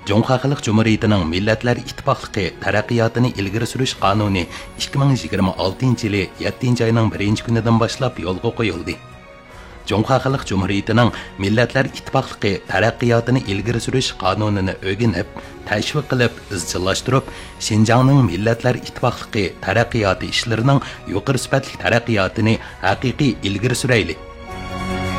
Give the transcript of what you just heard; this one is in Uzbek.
Жоңхо Хalq Cumhuriyetining Millatlar Ittifoqligi taraqqiyotini ilgari surish qonuni 2026 yili 7 oyning 1-kunidan boshlab yo'lga qo'yildi. Жоңхо Хalq Cumhuriyetining Millatlar Ittifoqligi taraqqiyotini ilgari surish qonunini o'rganib, tashviq qilib, izchillashtirib, Xinjiangning Millatlar Ittifoqligi taraqqiyoti ishlarining yuqori sifatli taraqqiyotini haqiqiy ilgari suraylik.